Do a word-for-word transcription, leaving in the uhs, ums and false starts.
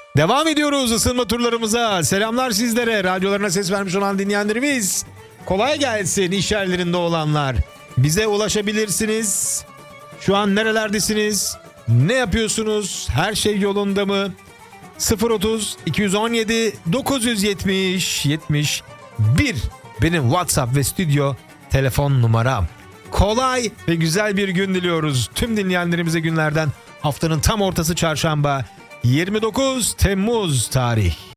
Devam ediyoruz ısınma turlarımıza. Selamlar sizlere. Radyolarına ses vermiş olan dinleyenlerimiz. Kolay gelsin iş yerlerinde olanlar. Bize ulaşabilirsiniz. Şu an nerelerdesiniz? Ne yapıyorsunuz? Her şey yolunda mı? sıfır otuz iki on yedi dokuz yetmiş yetmiş bir benim WhatsApp ve stüdyo telefon numaram. Kolay ve güzel bir gün diliyoruz. Tüm dinleyenlerimize günlerden haftanın tam ortası çarşamba yirmi dokuz Temmuz tarih.